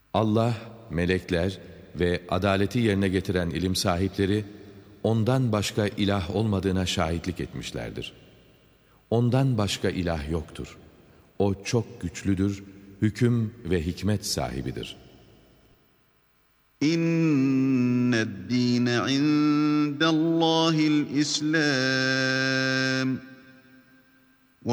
Allah, melekler ve adaleti yerine getiren ilim sahipleri, ondan başka ilah olmadığına şahitlik etmişlerdir. Ondan başka ilah yoktur. O çok güçlüdür, hüküm ve hikmet sahibidir. İnned dîne indellâhil İslam.